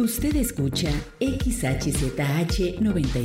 Usted escucha XHZH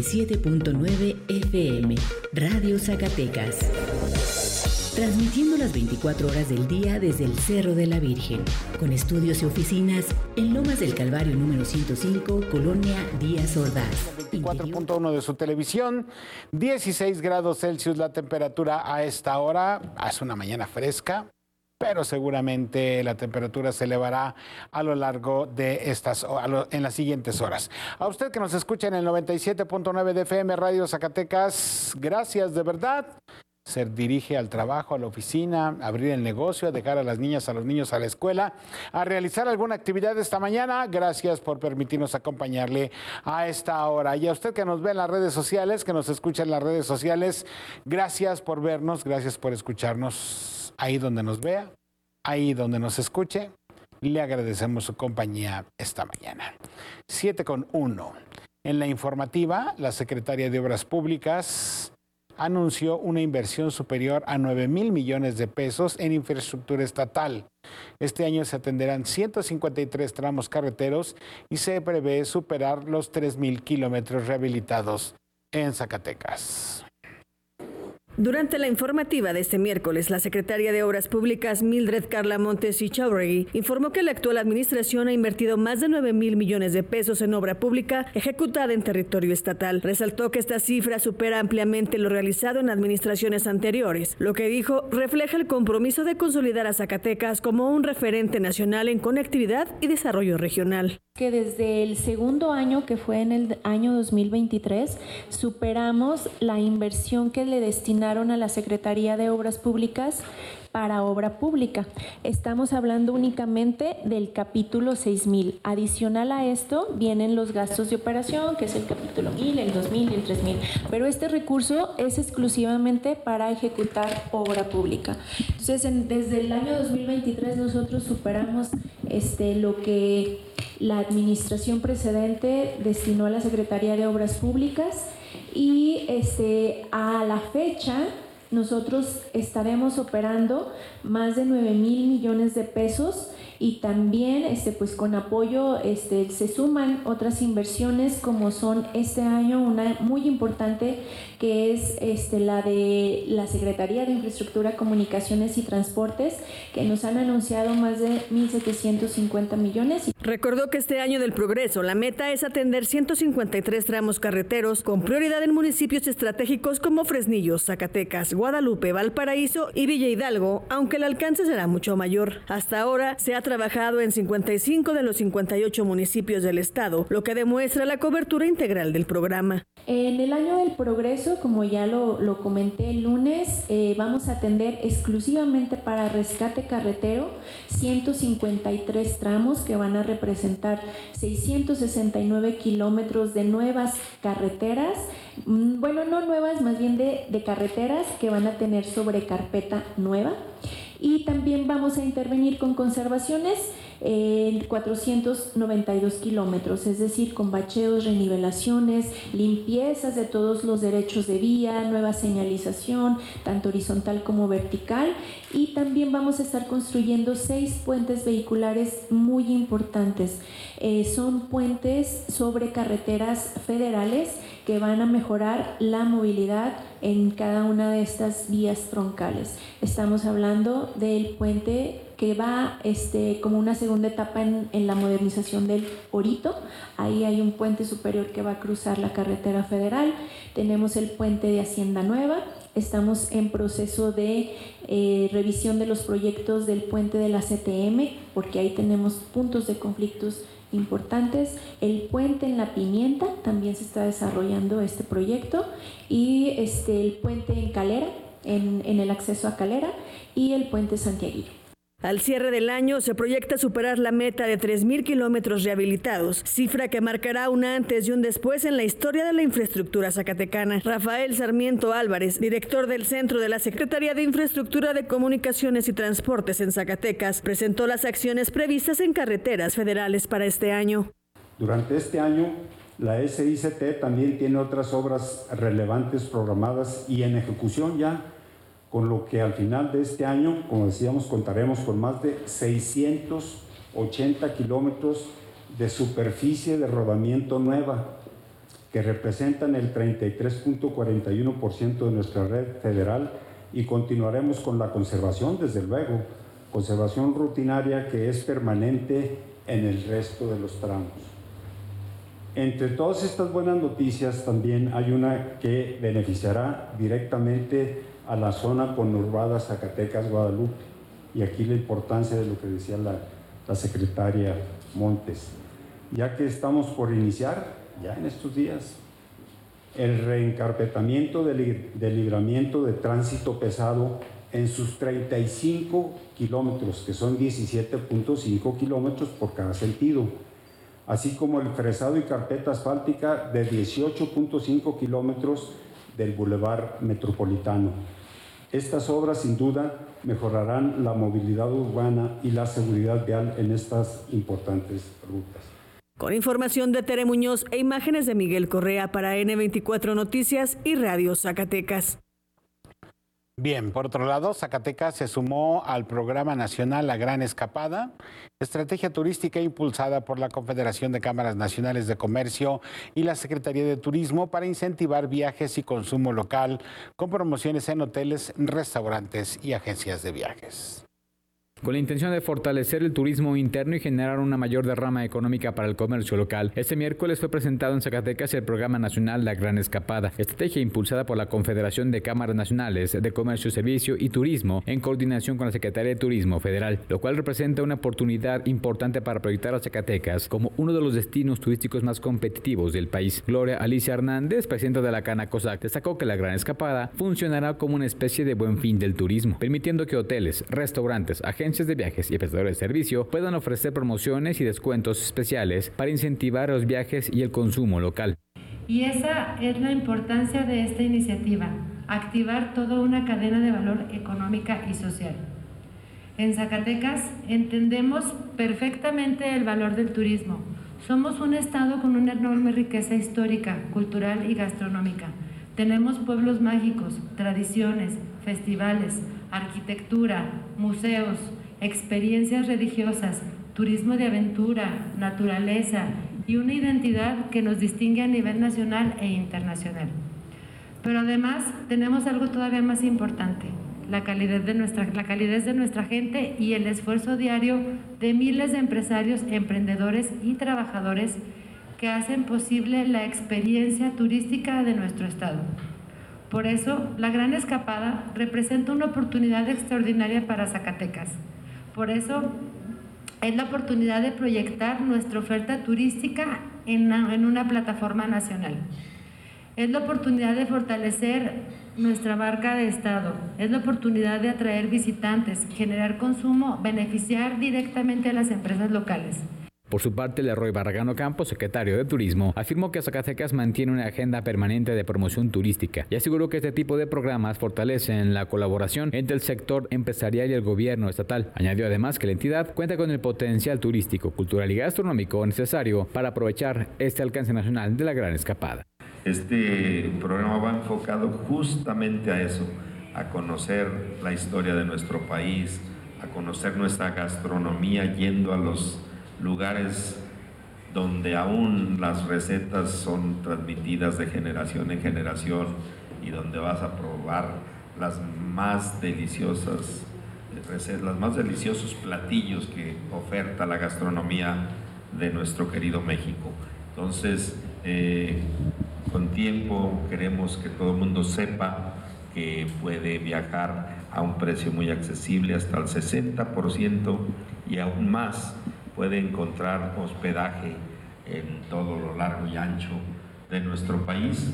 97.9 FM, Radio Zacatecas. Transmitiendo las 24 horas del día desde el Cerro de la Virgen, con estudios y oficinas en Lomas del Calvario número 105, Colonia Díaz Ordaz. 24.1 de su televisión, 16 grados Celsius la temperatura a esta hora. Hace una mañana fresca, pero seguramente la temperatura se elevará a lo largo de en las siguientes horas. A usted que nos escucha en el 97.9 de FM Radio Zacatecas, gracias de verdad. Se dirige al trabajo, a la oficina, a abrir el negocio, a dejar a las niñas, a los niños a la escuela, a realizar alguna actividad esta mañana. Gracias por permitirnos acompañarle a esta hora. Y a usted que nos ve en las redes sociales, que nos escucha en las redes sociales, gracias por vernos, gracias por escucharnos ahí donde nos vea, ahí donde nos escuche. Le agradecemos su compañía esta mañana. 7:01. En la informativa, la Secretaría de Obras Públicas anunció una inversión superior a 9,000 millones de pesos en infraestructura estatal. Este año se atenderán 153 tramos carreteros y se prevé superar los 3,000 kilómetros rehabilitados en Zacatecas. Durante la informativa de este miércoles, la secretaria de Obras Públicas, Mildred Carla Montes y Chauregui, informó que la actual administración ha invertido más de 9,000 millones de pesos en obra pública ejecutada en territorio estatal. Resaltó que esta cifra supera ampliamente lo realizado en administraciones anteriores. Lo que dijo refleja el compromiso de consolidar a Zacatecas como un referente nacional en conectividad y desarrollo regional. Que desde el segundo año, que fue en el año 2023, superamos la inversión que le destinaron a la Secretaría de Obras Públicas para obra pública. Estamos hablando únicamente del capítulo 6,000. Adicional a esto vienen los gastos de operación, que es el capítulo 1,000, el 2,000 y el 3,000. Pero este recurso es exclusivamente para ejecutar obra pública. Entonces, desde el año 2023 nosotros superamos lo que la administración precedente destinó a la Secretaría de Obras Públicas y a la fecha nosotros estaremos operando más de 9,000 millones de pesos y también pues con apoyo se suman otras inversiones como son este año una muy importante que es la de la Secretaría de Infraestructura, Comunicaciones y Transportes, que nos han anunciado más de 1,750 millones. Recordó que este año del progreso la meta es atender 153 tramos carreteros con prioridad en municipios estratégicos como Fresnillo, Zacatecas, Guadalupe, Valparaíso y Villa Hidalgo, aunque el alcance será mucho mayor. Hasta ahora se ha trabajado en 55 de los 58 municipios del estado, lo que demuestra la cobertura integral del programa. En el año del progreso, como ya lo comenté el lunes, vamos a atender exclusivamente para rescate carretero 153 tramos que van a representar 669 kilómetros de nuevas carreteras, bueno, no nuevas, más bien de carreteras que van a tener sobre carpeta nueva. Y también vamos a intervenir con conservaciones en 492 kilómetros, es decir, con bacheos, renivelaciones, limpiezas de todos los derechos de vía, nueva señalización, tanto horizontal como vertical. Y también vamos a estar construyendo 6 puentes vehiculares muy importantes. Son puentes sobre carreteras federales que van a mejorar la movilidad en cada una de estas vías troncales. Estamos hablando del puente que va como una segunda etapa en la modernización del Orito. Ahí hay un puente superior que va a cruzar la carretera federal. Tenemos el puente de Hacienda Nueva. Estamos en proceso de revisión de los proyectos del puente de la CTM, porque ahí tenemos puntos de conflictos importantes. El puente en La Pimienta también se está desarrollando este proyecto, y el puente en Calera, en el acceso a Calera, y el puente Santiaguillo. Al cierre del año se proyecta superar la meta de 3,000 kilómetros rehabilitados, cifra que marcará un antes y un después en la historia de la infraestructura zacatecana. Rafael Sarmiento Álvarez, director del Centro de la Secretaría de Infraestructura de Comunicaciones y Transportes en Zacatecas, presentó las acciones previstas en carreteras federales para este año. Durante este año, la SICT también tiene otras obras relevantes programadas y en ejecución ya, con lo que al final de este año, como decíamos, contaremos con más de 680 kilómetros de superficie de rodamiento nueva, que representan el 33.41% de nuestra red federal, y continuaremos con la conservación, desde luego, conservación rutinaria que es permanente en el resto de los tramos. Entre todas estas buenas noticias también hay una que beneficiará directamente a la zona conurbada Zacatecas-Guadalupe, y aquí la importancia de lo que decía la secretaria Montes, ya que estamos por iniciar ya en estos días el reencarpetamiento del libramiento de tránsito pesado en sus 35 kilómetros, que son 17.5 kilómetros por cada sentido, así como el fresado y carpeta asfáltica de 18.5 kilómetros del Boulevard Metropolitano. Estas obras sin duda mejorarán la movilidad urbana y la seguridad vial en estas importantes rutas. Con información de Tere Muñoz e imágenes de Miguel Correa para N24 Noticias y Radio Zacatecas. Bien, por otro lado, Zacatecas se sumó al Programa Nacional La Gran Escapada, estrategia turística impulsada por la Confederación de Cámaras Nacionales de Comercio y la Secretaría de Turismo para incentivar viajes y consumo local con promociones en hoteles, restaurantes y agencias de viajes. Con la intención de fortalecer el turismo interno y generar una mayor derrama económica para el comercio local, este miércoles fue presentado en Zacatecas el Programa Nacional La Gran Escapada, estrategia impulsada por la Confederación de Cámaras Nacionales de Comercio, Servicio y Turismo en coordinación con la Secretaría de Turismo Federal, lo cual representa una oportunidad importante para proyectar a Zacatecas como uno de los destinos turísticos más competitivos del país. Gloria Alicia Hernández, presidenta de la Canacosac, destacó que La Gran Escapada funcionará como una especie de buen fin del turismo, permitiendo que hoteles, restaurantes, agencias de viajes y prestadores de servicio puedan ofrecer promociones y descuentos especiales para incentivar los viajes y el consumo local. Y esa es la importancia de esta iniciativa, activar toda una cadena de valor económica y social. En Zacatecas entendemos perfectamente el valor del turismo. Somos un estado con una enorme riqueza histórica, cultural y gastronómica. Tenemos pueblos mágicos, tradiciones, festivales, arquitectura, museos, experiencias religiosas, turismo de aventura, naturaleza y una identidad que nos distingue a nivel nacional e internacional. Pero además tenemos algo todavía más importante, la calidez de nuestra gente y el esfuerzo diario de miles de empresarios, emprendedores y trabajadores que hacen posible la experiencia turística de nuestro estado. Por eso, La Gran Escapada representa una oportunidad extraordinaria para Zacatecas. Por eso, es la oportunidad de proyectar nuestra oferta turística en una plataforma nacional. Es la oportunidad de fortalecer nuestra marca de estado. Es la oportunidad de atraer visitantes, generar consumo, beneficiar directamente a las empresas locales. Por su parte, Leroy Barragán Ocampo, secretario de Turismo, afirmó que Zacatecas mantiene una agenda permanente de promoción turística y aseguró que este tipo de programas fortalecen la colaboración entre el sector empresarial y el gobierno estatal. Añadió además que la entidad cuenta con el potencial turístico, cultural y gastronómico necesario para aprovechar este alcance nacional de La Gran Escapada. Este programa va enfocado justamente a eso, a conocer la historia de nuestro país, a conocer nuestra gastronomía yendo a los lugares donde aún las recetas son transmitidas de generación en generación y donde vas a probar las más deliciosas recetas, los más deliciosos platillos que oferta la gastronomía de nuestro querido México. Entonces, con tiempo queremos que todo el mundo sepa que puede viajar a un precio muy accesible, hasta el 60% y aún más. Puede encontrar hospedaje en todo lo largo y ancho de nuestro país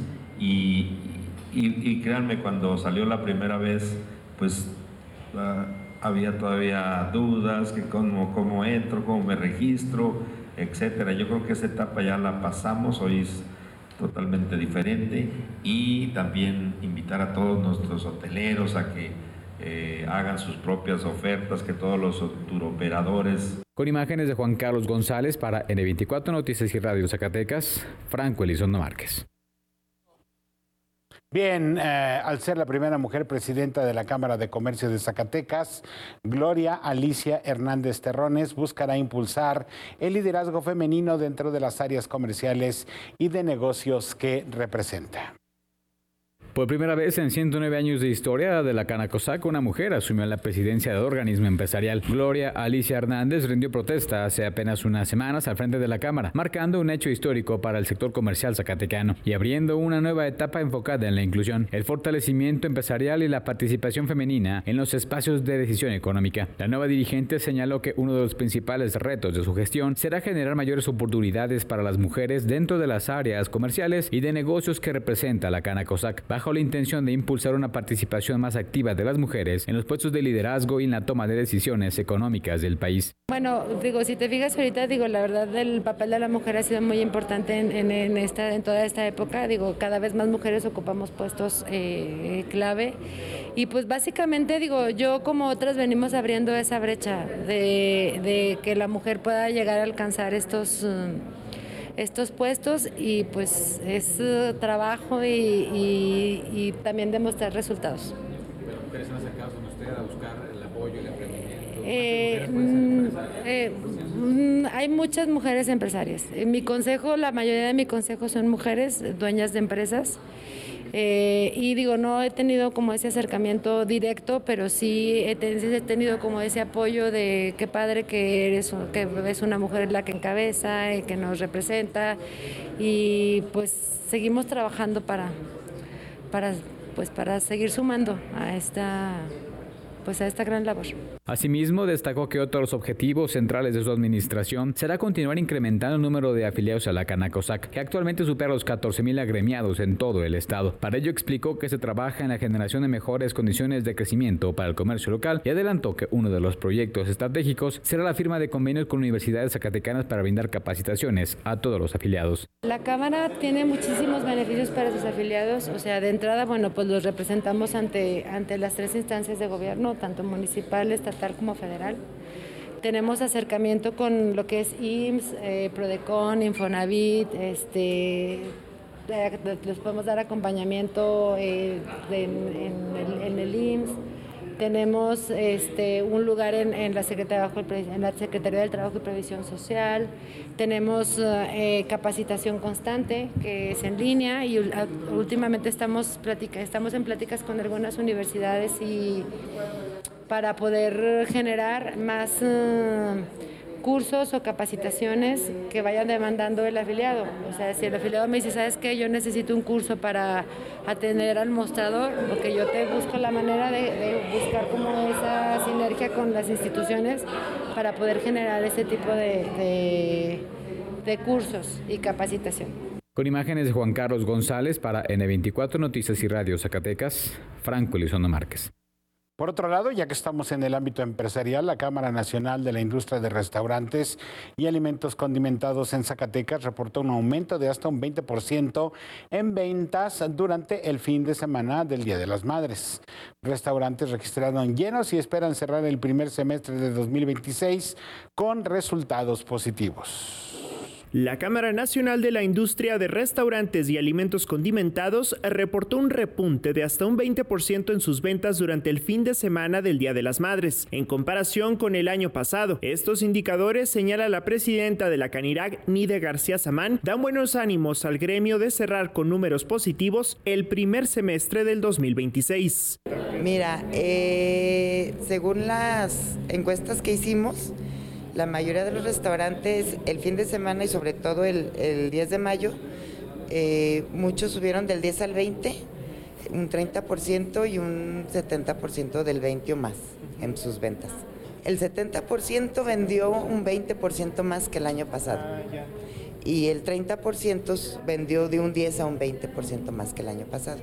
y créanme, cuando salió la primera vez, pues había todavía dudas, que cómo entro, cómo me registro, etcétera. Yo creo que esa etapa ya la pasamos, hoy es totalmente diferente, y también invitar a todos nuestros hoteleros a que hagan sus propias ofertas, que todos los turoperadores. Con imágenes de Juan Carlos González para N24 Noticias y Radio Zacatecas, Franco Elizondo Márquez. Bien, al ser la primera mujer presidenta de la Cámara de Comercio de Zacatecas, Gloria Alicia Hernández Terrones buscará impulsar el liderazgo femenino dentro de las áreas comerciales y de negocios que representa. Por primera vez en 109 años de historia de la Canacosac, una mujer asumió la presidencia del organismo empresarial. Gloria Alicia Hernández rindió protesta hace apenas unas semanas al frente de la Cámara, marcando un hecho histórico para el sector comercial zacatecano y abriendo una nueva etapa enfocada en la inclusión, el fortalecimiento empresarial y la participación femenina en los espacios de decisión económica. La nueva dirigente señaló que uno de los principales retos de su gestión será generar mayores oportunidades para las mujeres dentro de las áreas comerciales y de negocios que representa la Canacosac, bajo la intención de impulsar una participación más activa de las mujeres en los puestos de liderazgo y en la toma de decisiones económicas del país. Bueno, si te fijas ahorita, la verdad el papel de la mujer ha sido muy importante en toda esta época. Cada vez más mujeres ocupamos puestos clave y pues básicamente yo como otras venimos abriendo esa brecha de que la mujer pueda llegar a alcanzar estos puestos y pues es trabajo y también demostrar resultados. ¿Pero mujeres se han acercado con usted a buscar el apoyo y el emprendimiento? Hay muchas mujeres empresarias. En mi consejo, la mayoría de mi consejo son mujeres dueñas de empresas. Y no he tenido como ese acercamiento directo, pero sí he tenido como ese apoyo de qué padre que es una mujer la que encabeza y que nos representa y pues seguimos trabajando para seguir sumando a esta gran labor. Asimismo, destacó que otro de los objetivos centrales de su administración será continuar incrementando el número de afiliados a la Canacosac, que actualmente supera los 14,000 agremiados en todo el estado. Para ello explicó que se trabaja en la generación de mejores condiciones de crecimiento para el comercio local y adelantó que uno de los proyectos estratégicos será la firma de convenios con universidades zacatecanas para brindar capacitaciones a todos los afiliados. La Cámara tiene muchísimos beneficios para sus afiliados, de entrada, pues los representamos ante las 3 instancias de gobierno, tanto municipal, estatal como federal. Tenemos acercamiento con lo que es IMSS, Prodecon, Infonavit, les podemos dar acompañamiento en el IMSS. Tenemos un lugar en la Secretaría del Trabajo y Previsión Social. Tenemos capacitación constante que es en línea y últimamente estamos en pláticas con algunas universidades y para poder generar más cursos o capacitaciones que vayan demandando el afiliado. Si el afiliado me dice, ¿sabes qué? Yo necesito un curso para atender al mostrador, porque yo te busco la manera de buscar como esa sinergia con las instituciones para poder generar ese tipo de cursos y capacitación. Con imágenes de Juan Carlos González para N24 Noticias y Radio Zacatecas, Franco Elizondo Márquez. Por otro lado, ya que estamos en el ámbito empresarial, la Cámara Nacional de la Industria de Restaurantes y Alimentos Condimentados en Zacatecas reportó un aumento de hasta un 20% en ventas durante el fin de semana del Día de las Madres. Restaurantes registraron llenos y esperan cerrar el primer semestre de 2026 con resultados positivos. La Cámara Nacional de la Industria de Restaurantes y Alimentos Condimentados reportó un repunte de hasta un 20% en sus ventas durante el fin de semana del Día de las Madres, en comparación con el año pasado. Estos indicadores, señala la presidenta de la Canirac, Nide García Samán, dan buenos ánimos al gremio de cerrar con números positivos el primer semestre del 2026. Mira, según las encuestas que hicimos, la mayoría de los restaurantes el fin de semana y sobre todo el 10 de mayo, muchos subieron del 10 al 20, un 30% y un 70% del 20 o más en sus ventas. El 70% vendió un 20% más que el año pasado y el 30% vendió de un 10 a un 20% más que el año pasado.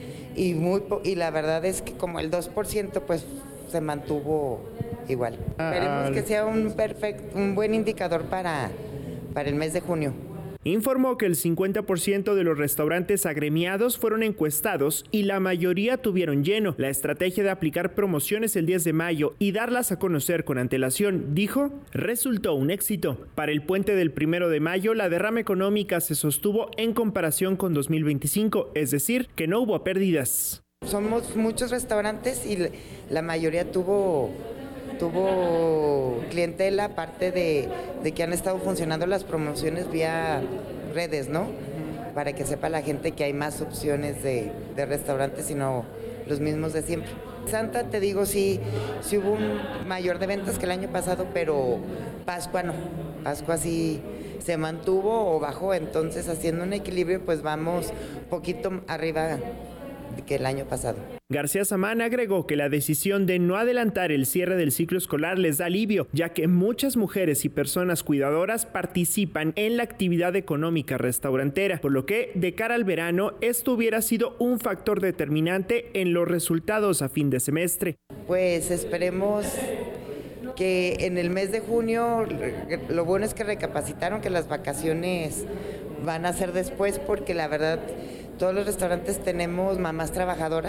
Y la verdad es que como el 2% pues se mantuvo igual. Esperemos que sea un buen indicador para el mes de junio. informó que el 50% de los restaurantes agremiados fueron encuestados y la mayoría tuvieron lleno. La estrategia de aplicar promociones el 10 de mayo y darlas a conocer con antelación, dijo, resultó un éxito. Para el puente del 1 de mayo, la derrama económica se sostuvo en comparación con 2025, es decir, que no hubo pérdidas. Somos muchos restaurantes y la mayoría tuvo clientela, aparte de que han estado funcionando las promociones vía redes, ¿no? Para que sepa la gente que hay más opciones de restaurantes y no los mismos de siempre. Santa, te digo, sí hubo un mayor de ventas que el año pasado, pero Pascua no. Pascua sí se mantuvo o bajó, entonces haciendo un equilibrio, pues vamos un poquito arriba que el año pasado. García Samán agregó que la decisión de no adelantar el cierre del ciclo escolar les da alivio, ya que muchas mujeres y personas cuidadoras participan en la actividad económica restaurantera, por lo que de cara al verano esto hubiera sido un factor determinante en los resultados a fin de semestre. Pues esperemos que en el mes de junio, lo bueno es que recapacitaron que las vacaciones van a ser después, porque la verdad todos los restaurantes tenemos mamás trabajadoras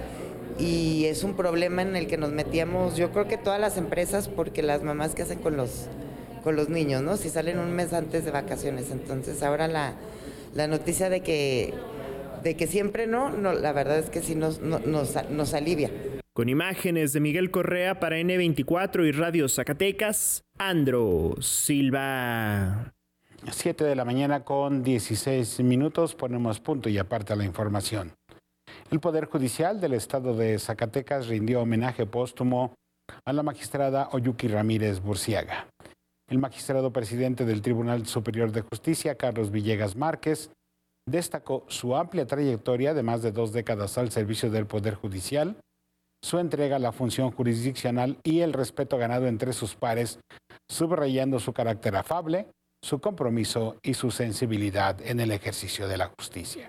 y es un problema en el que nos metíamos, yo creo que todas las empresas, porque las mamás que hacen con los niños, ¿no? Si salen un mes antes de vacaciones, entonces ahora la noticia de que siempre no, la verdad es que sí nos alivia. Con imágenes de Miguel Correa para N24 y Radio Zacatecas, Andro Silva. 7 de la mañana con 16 minutos, ponemos punto y aparte a la información. El Poder Judicial del Estado de Zacatecas rindió homenaje póstumo a la magistrada Oyuki Ramírez Burciaga. El magistrado presidente del Tribunal Superior de Justicia, Carlos Villegas Márquez, destacó su amplia trayectoria de más de 2 décadas al servicio del Poder Judicial, su entrega a la función jurisdiccional y el respeto ganado entre sus pares, subrayando su carácter afable, su compromiso y su sensibilidad en el ejercicio de la justicia.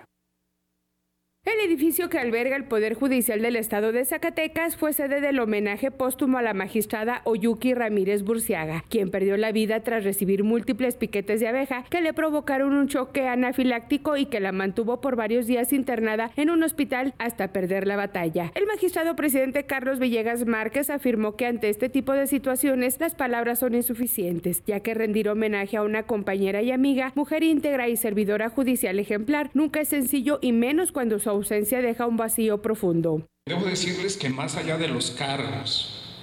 El edificio que alberga el Poder Judicial del Estado de Zacatecas fue sede del homenaje póstumo a la magistrada Oyuki Ramírez Burciaga, quien perdió la vida tras recibir múltiples piquetes de abeja que le provocaron un choque anafiláctico y que la mantuvo por varios días internada en un hospital hasta perder la batalla. El magistrado presidente Carlos Villegas Márquez afirmó que ante este tipo de situaciones las palabras son insuficientes, ya que rendir homenaje a una compañera y amiga, mujer íntegra y servidora judicial ejemplar nunca es sencillo, y menos cuando su ausencia deja un vacío profundo. Debo decirles que más allá de los cargos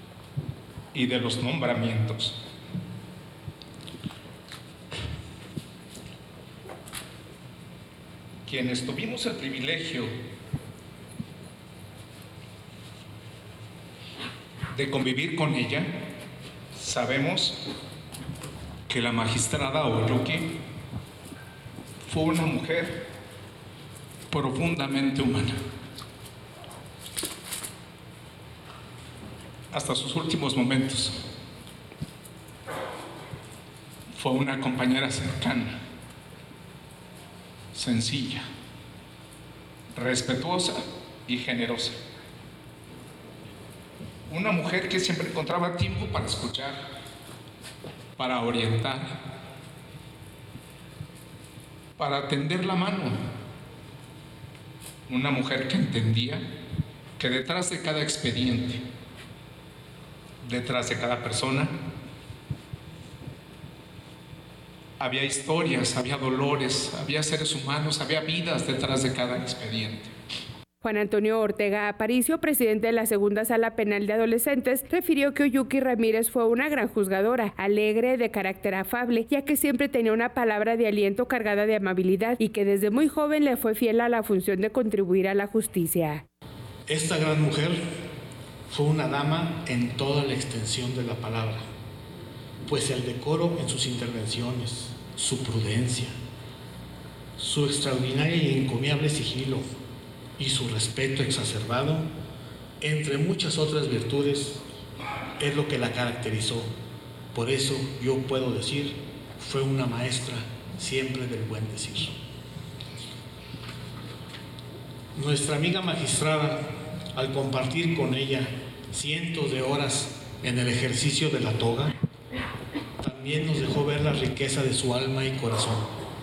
y de los nombramientos, quienes tuvimos el privilegio de convivir con ella, sabemos que la magistrada Oyuki fue una mujer profundamente humana. Hasta sus últimos momentos fue una compañera cercana, sencilla, respetuosa y generosa. Una mujer que siempre encontraba tiempo para escuchar, para orientar, para tender la mano. Una mujer que entendía que detrás de cada expediente, detrás de cada persona, había historias, había dolores, había seres humanos, había vidas detrás de cada expediente. Juan Antonio Ortega Aparicio, presidente de la Segunda Sala Penal de Adolescentes, refirió que Oyuki Ramírez fue una gran juzgadora, alegre, de carácter afable, ya que siempre tenía una palabra de aliento cargada de amabilidad y que desde muy joven le fue fiel a la función de contribuir a la justicia. Esta gran mujer fue una dama en toda la extensión de la palabra, pues el decoro en sus intervenciones, su prudencia, su extraordinario y encomiable sigilo, y su respeto exacerbado, entre muchas otras virtudes, es lo que la caracterizó. Por eso yo puedo decir, fue una maestra siempre del buen decir. Nuestra amiga magistrada, al compartir con ella cientos de horas en el ejercicio de la toga, también nos dejó ver la riqueza de su alma y corazón.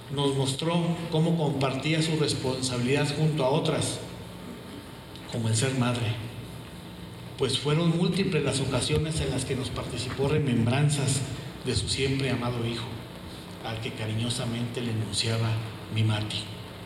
nos mostró cómo compartía su responsabilidad junto a otras, como el ser madre, pues fueron múltiples las ocasiones en las que nos participó remembranzas de su siempre amado hijo, al que cariñosamente le enunciaba mi Mati.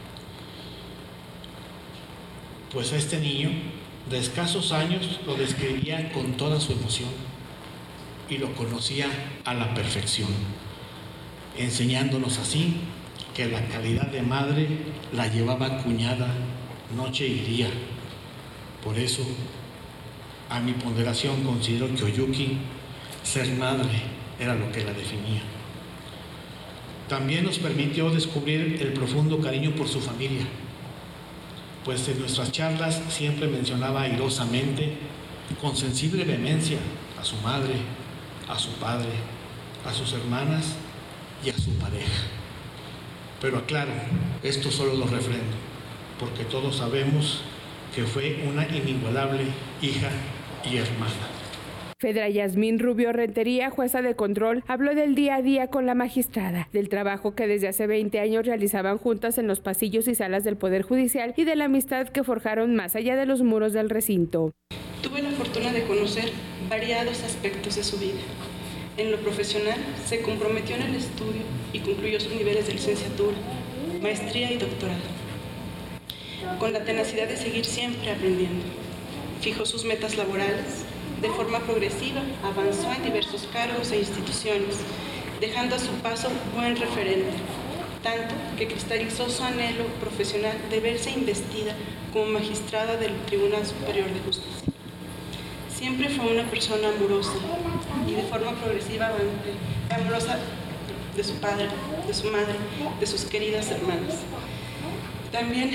Pues a este niño, de escasos años, lo describía con toda su emoción y lo conocía a la perfección, enseñándonos así que la calidad de madre la llevaba cuñada noche y día. Por eso, a mi ponderación, considero que Oyuki, ser madre, era lo que la definía. También nos permitió descubrir el profundo cariño por su familia, pues en nuestras charlas siempre mencionaba airosamente, con sensible vehemencia, a su madre, a su padre, a sus hermanas y a su pareja. Pero aclaro, esto solo lo refrendo, porque todos sabemos que fue una inigualable hija y hermana. Fedra Yasmín Rubio Rentería, jueza de control, habló del día a día con la magistrada, del trabajo que desde hace 20 años realizaban juntas en los pasillos y salas del Poder Judicial y de la amistad que forjaron más allá de los muros del recinto. Tuve la fortuna de conocer variados aspectos de su vida. En lo profesional, se comprometió en el estudio y concluyó sus niveles de licenciatura, maestría y doctorado, con la tenacidad de seguir siempre aprendiendo. Fijó sus metas laborales. De forma progresiva, avanzó en diversos cargos e instituciones, dejando a su paso buen referente, tanto que cristalizó su anhelo profesional de verse investida como magistrada del Tribunal Superior de Justicia. Siempre fue una persona amorosa y de forma progresiva amorosa de su padre, de su madre, de sus queridas hermanas. También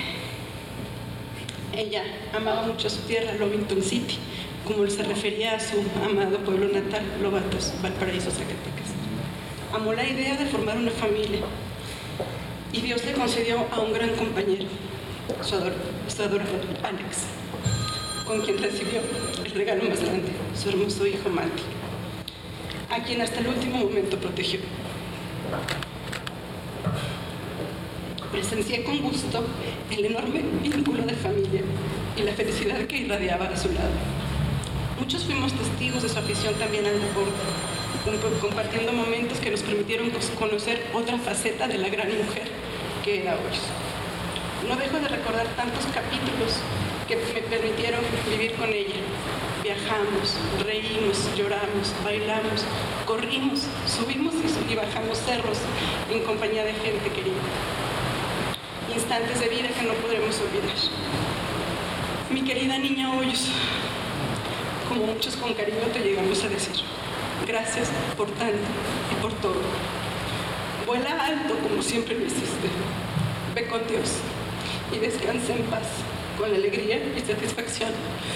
ella amaba mucho a su tierra, Lovington City, como él se refería a su amado pueblo natal, Lobatos, Valparaíso, Zacatecas. Amó la idea de formar una familia y Dios le concedió a un gran compañero, su adorado Alex, con quien recibió el regalo más grande, su hermoso hijo Mati, a quien hasta el último momento protegió. Presencié con gusto el enorme vínculo de familia y la felicidad que irradiaba a su lado. Muchos fuimos testigos de su afición también al deporte, compartiendo momentos que nos permitieron conocer otra faceta de la gran mujer que era Hoyos. No dejo de recordar tantos capítulos que me permitieron vivir con ella. Viajamos, reímos, lloramos, bailamos, corrimos, subimos y bajamos cerros en compañía de gente querida. Instantes de vida que no podremos olvidar. Mi querida niña Hoyos, como muchos con cariño te llegamos a decir, gracias por tanto y por todo. Vuela alto como siempre lo hiciste. Ve con Dios y descansa en paz, con alegría y satisfacción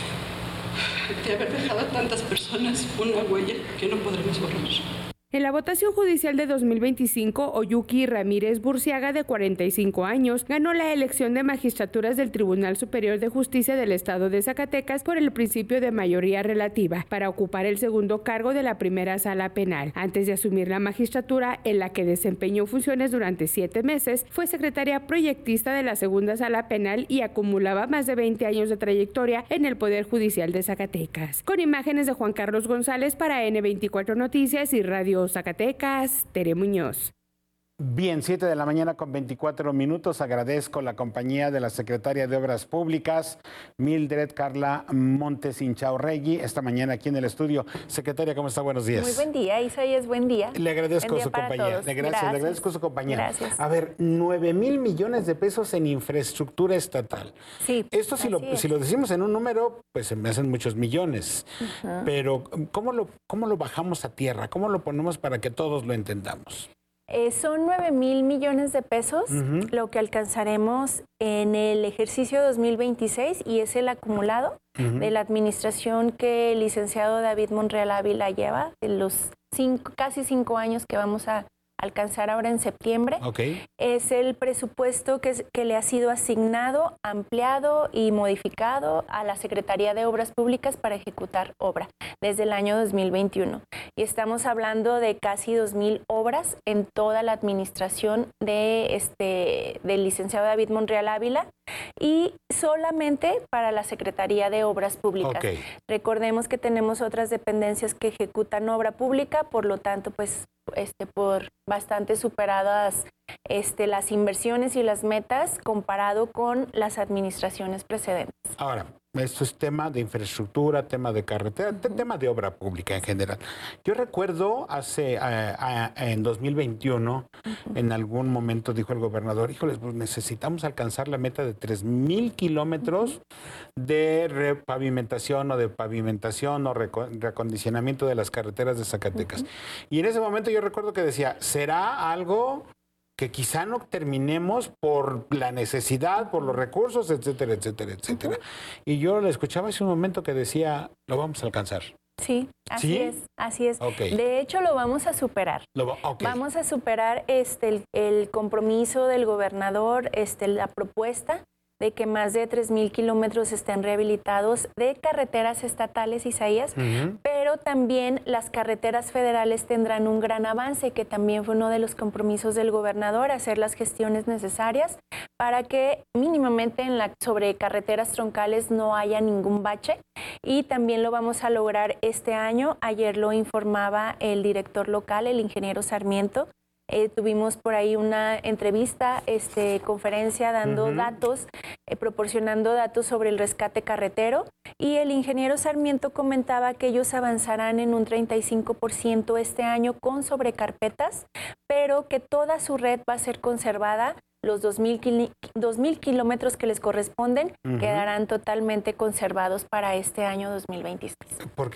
de haber dejado a tantas personas una huella que no podremos borrar. En la votación judicial de 2025, Oyuki Ramírez Burciaga, de 45 años, ganó la elección de magistraturas del Tribunal Superior de Justicia del Estado de Zacatecas por el principio de mayoría relativa, para ocupar el segundo cargo de la primera sala penal. Antes de asumir la magistratura, en la que desempeñó funciones durante 7 meses, fue secretaria proyectista de la segunda sala penal y acumulaba más de 20 años de trayectoria en el Poder Judicial de Zacatecas. Con imágenes de Juan Carlos González para N24 Noticias y Radio Zacatecas, Tere Muñoz. Bien, 7 de la mañana con 24 minutos. Agradezco la compañía de la secretaria de Obras Públicas, Mildred Carla Montes Inchaurregui, esta mañana aquí en el estudio. Secretaria, ¿cómo está? Buenos días. Muy buen día, Isaías, buen día. Le agradezco su compañía. Le agradezco su compañía. Gracias. A ver, 9,000 millones de pesos en infraestructura estatal. Sí. Esto si lo decimos en un número, pues se me hacen muchos millones. Pero ¿cómo lo bajamos a tierra? ¿Cómo lo ponemos para que todos lo entendamos? Son 9,000 millones de pesos lo que alcanzaremos en el ejercicio 2026 y es el acumulado de la administración que el licenciado David Monreal Ávila lleva, de los casi 5 años que vamos a alcanzar ahora en septiembre. Okay. Es el presupuesto que le ha sido asignado, ampliado y modificado a la Secretaría de Obras Públicas para ejecutar obra desde el año 2021. Y estamos hablando de casi 2,000 obras en toda la administración del licenciado David Monreal Ávila y solamente para la Secretaría de Obras Públicas. Okay. Recordemos que tenemos otras dependencias que ejecutan obra pública, por lo tanto, pues por bastante superadas las inversiones y las metas comparado con las administraciones precedentes. Ahora, esto es tema de infraestructura, tema de carretera, tema de obra pública en general. Yo recuerdo en 2021, en algún momento dijo el gobernador, híjoles, pues necesitamos alcanzar la meta de 3,000 kilómetros de repavimentación o reacondicionamiento de las carreteras de Zacatecas. Y en ese momento yo recuerdo que decía, ¿será algo que quizá no terminemos por la necesidad, por los recursos, etcétera, etcétera, etcétera? Y yo le escuchaba hace un momento que decía, lo vamos a alcanzar. Sí, así es. Okay. De hecho, lo vamos a superar. Vamos a superar el compromiso del gobernador, la propuesta de que más de 3,000 kilómetros estén rehabilitados de carreteras estatales, Isaías, pero también las carreteras federales tendrán un gran avance, que también fue uno de los compromisos del gobernador, hacer las gestiones necesarias para que mínimamente sobre carreteras troncales no haya ningún bache, y también lo vamos a lograr este año. Ayer lo informaba el director local, el ingeniero Sarmiento. Tuvimos por ahí una entrevista, conferencia dando datos, proporcionando datos sobre el rescate carretero, y el ingeniero Sarmiento comentaba que ellos avanzarán en un 35% este año con sobrecarpetas, pero que toda su red va a ser conservada. Los 2,000 kilómetros que les corresponden quedarán totalmente conservados para este año 2026. Porque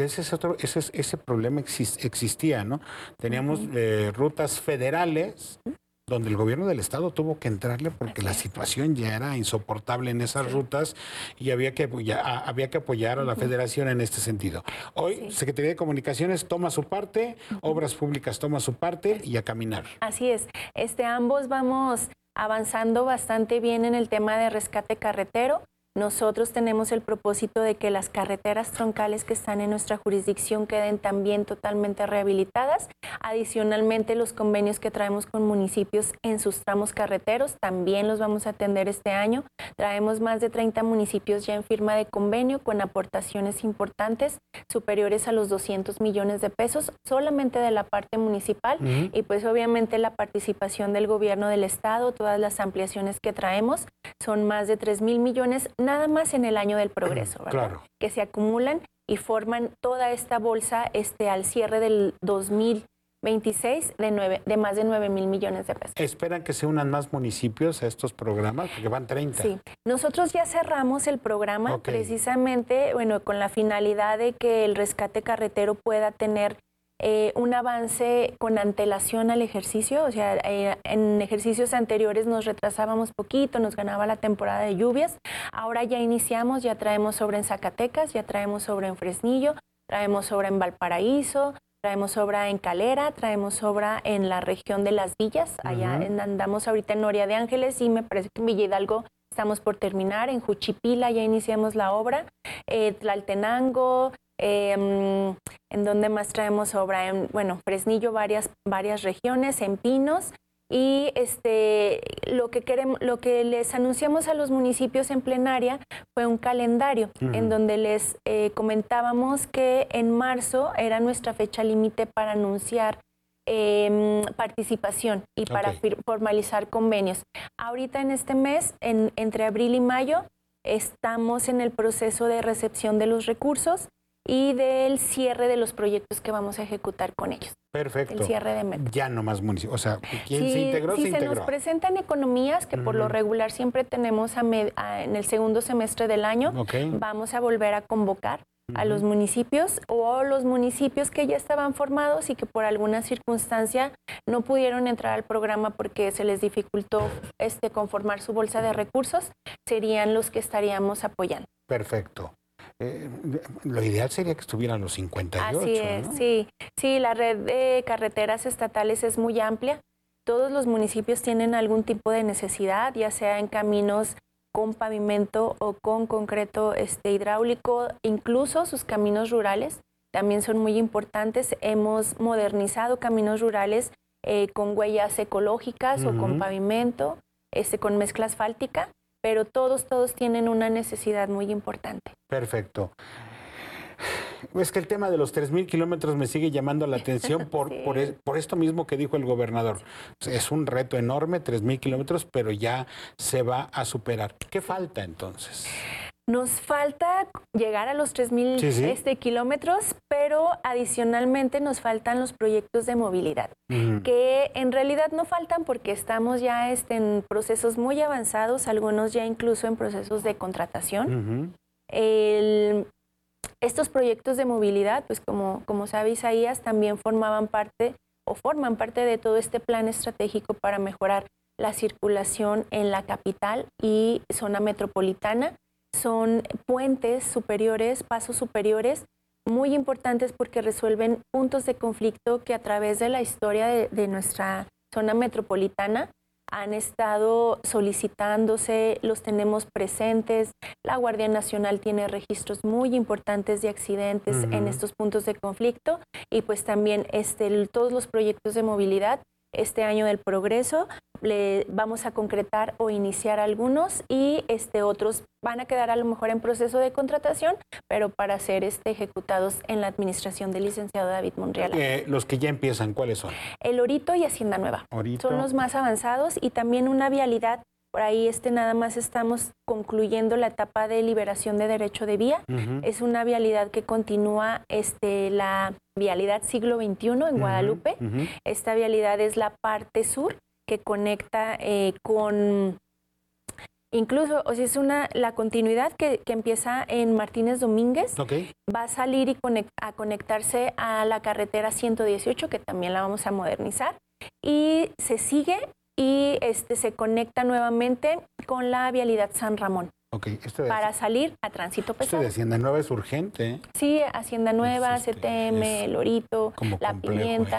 ese problema existía, ¿no? Teníamos habíamos federales donde el gobierno del estado tuvo que entrarle porque la situación ya era insoportable en esas rutas y había que apoyar a la federación en este sentido. Hoy Secretaría de Comunicaciones toma su parte, Obras Públicas toma su parte y a caminar. Así es. Ambos vamos avanzando bastante bien en el tema de rescate carretero. Nosotros tenemos el propósito de que las carreteras troncales que están en nuestra jurisdicción queden también totalmente rehabilitadas. Adicionalmente, los convenios que traemos con municipios en sus tramos carreteros también los vamos a atender este año. Traemos más de 30 municipios ya en firma de convenio con aportaciones importantes superiores a los 200 millones de pesos solamente de la parte municipal, y pues obviamente la participación del gobierno del estado, todas las ampliaciones que traemos, son más de 3,000 millones nada más en el año del progreso, ¿verdad? Claro. Que se acumulan y forman toda esta bolsa al cierre del 2026 de más de 9,000 millones de pesos. ¿Esperan que se unan más municipios a estos programas? Porque van 30. Sí. Nosotros ya cerramos el programa precisamente, con la finalidad de que el rescate carretero pueda tener un avance con antelación al ejercicio. O sea, en ejercicios anteriores nos retrasábamos poquito, nos ganaba la temporada de lluvias. Ahora ya iniciamos, ya traemos obra en Zacatecas, ya traemos obra en Fresnillo, traemos obra en Valparaíso, traemos obra en Calera, traemos obra en la región de Las Villas. Allá andamos ahorita en Noria de Ángeles, y me parece que en Villa Hidalgo estamos por terminar. En Juchipila ya iniciamos la obra. Tlaltenango, en donde más traemos obra, Fresnillo, varias regiones, en Pinos, y lo que les anunciamos a los municipios en plenaria fue un calendario en donde les comentábamos que en marzo era nuestra fecha límite para anunciar participación y para formalizar convenios. Ahorita en este mes, entre abril y mayo, estamos en el proceso de recepción de los recursos y del cierre de los proyectos que vamos a ejecutar con ellos. Perfecto. El cierre de metas. Ya no más municipios. O sea, ¿quién se integró? Si se nos presentan economías, que por lo regular siempre tenemos en el segundo semestre del año, vamos a volver a convocar a los municipios, o los municipios que ya estaban formados y que por alguna circunstancia no pudieron entrar al programa porque se les dificultó conformar su bolsa de recursos, serían los que estaríamos apoyando. Perfecto. Lo ideal sería que estuvieran los 58. Así es, ¿no? sí, la red de carreteras estatales es muy amplia. todos los municipios tienen algún tipo de necesidad, ya sea en caminos con pavimento o con concreto hidráulico, incluso sus caminos rurales también son muy importantes. Hemos modernizado caminos rurales con huellas ecológicas o con pavimento, con mezcla asfáltica, pero todos tienen una necesidad muy importante. Perfecto. Es que el tema de los 3,000 kilómetros me sigue llamando la atención por esto mismo que dijo el gobernador. Es un reto enorme, 3,000 kilómetros, pero ya se va a superar. ¿Qué falta entonces? Nos falta llegar a los 3,000 kilómetros, pero adicionalmente nos faltan los proyectos de movilidad, que en realidad no faltan porque estamos ya en procesos muy avanzados, algunos ya incluso en procesos de contratación. Estos proyectos de movilidad, pues como sabe Isaías, también forman parte de todo este plan estratégico para mejorar la circulación en la capital y zona metropolitana. Son puentes superiores, pasos superiores, muy importantes porque resuelven puntos de conflicto que a través de la historia de nuestra zona metropolitana han estado solicitándose, los tenemos presentes. La Guardia Nacional tiene registros muy importantes de accidentes en estos puntos de conflicto y pues también todos los proyectos de movilidad. Este año del progreso vamos a concretar o iniciar algunos y otros van a quedar a lo mejor en proceso de contratación, pero para ser ejecutados en la administración del licenciado David Monreal. Los que ya empiezan, ¿cuáles son? El Orito y Hacienda Nueva. Son los más avanzados y también una vialidad. Por ahí nada más estamos concluyendo la etapa de liberación de derecho de vía. Es una vialidad que continúa la vialidad siglo XXI en Guadalupe. Esta vialidad es la parte sur que conecta con... Incluso, es la continuidad que empieza en Martínez Domínguez. Va a salir a conectarse a la carretera 118, que también la vamos a modernizar. Y se sigue y se conecta nuevamente con la vialidad San Ramón. Para salir a tránsito pesado. Esto de Hacienda Nueva es urgente. Sí, Hacienda Nueva, CTM, El Orito, La Pimienta,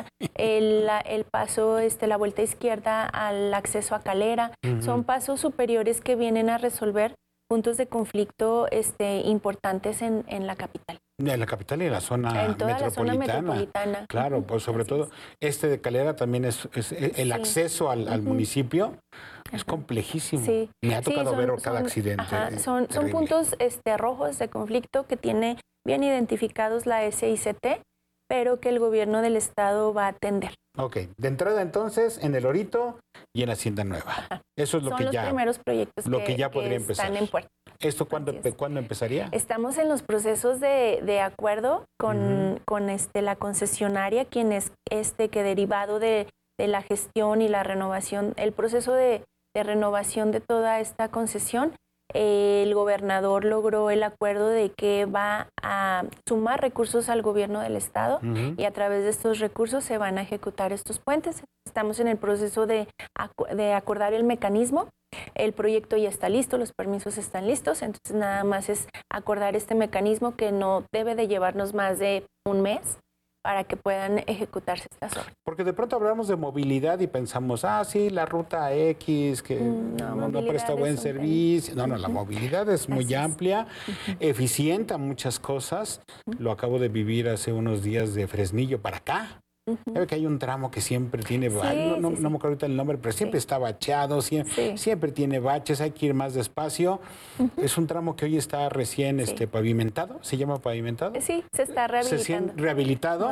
el paso, la vuelta izquierda al acceso a Calera. Son pasos superiores que vienen a resolver puntos de conflicto importantes en la capital. En la capital y en la zona metropolitana. La zona metropolitana. Claro, pues sobre todo de Calera también es el acceso al municipio. Es complejísimo. Sí. Me ha tocado ver cada accidente. Son puntos rojos de conflicto que tiene bien identificados la SICT, pero que el gobierno del estado va a atender. De entrada entonces en El Orito y en Hacienda Nueva. Eso es lo que ya... Son los primeros proyectos que podría empezar. Están en puerta. ¿Esto cuándo empezaría? Estamos en los procesos de acuerdo con la concesionaria, quien es que derivado de la gestión y la renovación, el proceso de renovación de toda esta concesión, el gobernador logró el acuerdo de que va a sumar recursos al gobierno del estado y a través de estos recursos se van a ejecutar estos puentes. Estamos en el proceso de acordar el mecanismo. El proyecto ya está listo, los permisos están listos, entonces nada más es acordar este mecanismo que no debe de llevarnos más de un mes para que puedan ejecutarse estas obras. Porque de pronto hablamos de movilidad y pensamos, sí, la ruta X, que no presta buen servicio. No, la movilidad es muy amplia, eficienta muchas cosas. Lo acabo de vivir hace unos días de Fresnillo para acá. Sabe que hay un tramo que siempre tiene, no me acuerdo ahorita el nombre, pero siempre está bacheado, siempre tiene baches, hay que ir más despacio. Es un tramo que hoy está recién pavimentado, ¿se llama pavimentado? Sí, se está rehabilitando. Rehabilitado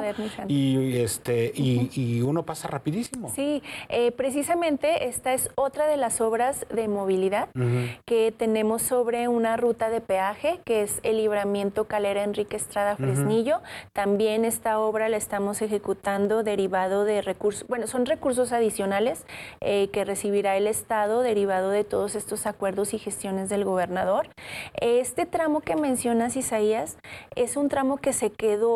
y uno pasa rapidísimo. Sí, precisamente esta es otra de las obras de movilidad que tenemos sobre una ruta de peaje, que es el libramiento Calera Enrique Estrada Fresnillo. También esta obra la estamos ejecutando derivado de recursos, son recursos adicionales que recibirá el Estado derivado de todos estos acuerdos y gestiones del gobernador. Este tramo que mencionas, Isaías, es un tramo que se quedó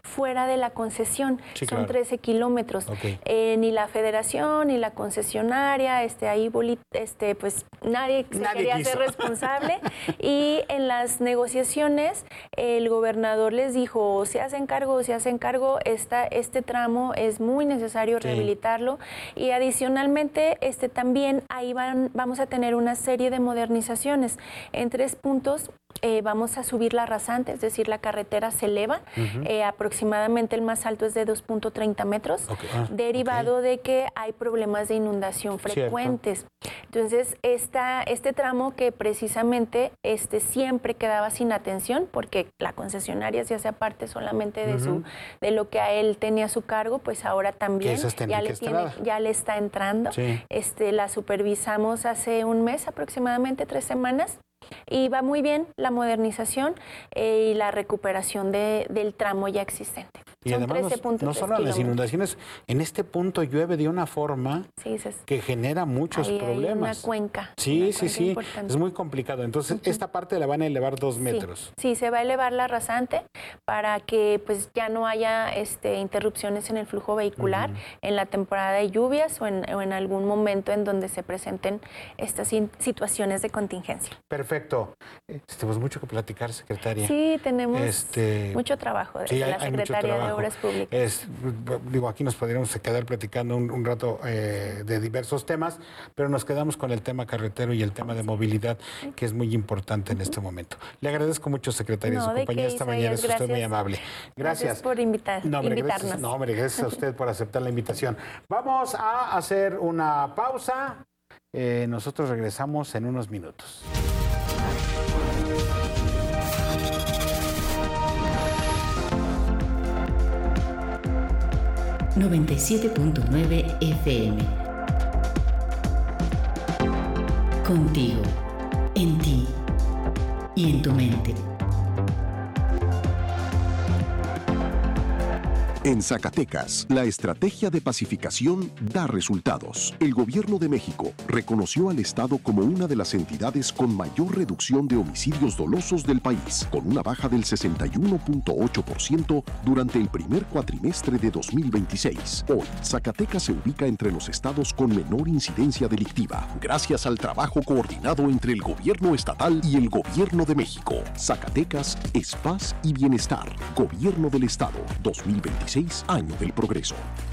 fuera de la concesión. Sí, son claro. 13 kilómetros. Ni la federación ni la concesionaria, ahí pues nadie quería ser responsable. Y en las negociaciones el gobernador les dijo, se hacen cargo, este tramo es muy necesario rehabilitarlo. Y adicionalmente también ahí vamos a tener una serie de modernizaciones. En 3 puntos vamos a subir la rasante, es decir, la carretera se eleva, aproximadamente el más alto es de 2.30 metros, derivado de que hay problemas de inundación frecuentes. Entonces, este tramo que precisamente siempre quedaba sin atención, porque la concesionaria se hace parte solamente de lo que a él tenía a su cargo, pues ahora también ya le está entrando. Sí. La supervisamos hace un mes, aproximadamente 3 semanas. Y va muy bien la modernización y la recuperación del tramo ya existente. Y son además 13.3 no solo las inundaciones, en este punto llueve de una forma que genera muchos problemas. Hay una cuenca. Sí. Es muy complicado. Entonces, esta parte la van a elevar 2 metros. Sí, se va a elevar la rasante para que pues ya no haya interrupciones en el flujo vehicular en la temporada de lluvias o en algún momento en donde se presenten estas situaciones de contingencia. Perfecto. Pues mucho que platicar, secretaria. Sí, tenemos mucho trabajo desde la Secretaría de Obras Públicas. Aquí nos podríamos quedar platicando un rato de diversos temas, pero nos quedamos con el tema carretero y el tema de movilidad, que es muy importante en este momento. Le agradezco mucho, secretaria, su compañía esta mañana. Es usted muy amable. Gracias por invitarnos. Gracias a usted por aceptar la invitación. Vamos a hacer una pausa. Nosotros regresamos en unos minutos. ...97.9 FM. Contigo, en ti y en tu mente. En Zacatecas, la estrategia de pacificación da resultados. El Gobierno de México reconoció al Estado como una de las entidades con mayor reducción de homicidios dolosos del país, con una baja del 61.8% durante el primer cuatrimestre de 2026. Hoy, Zacatecas se ubica entre los estados con menor incidencia delictiva, gracias al trabajo coordinado entre el Gobierno estatal y el Gobierno de México. Zacatecas es paz y bienestar. Gobierno del Estado, 2026. Año del progreso.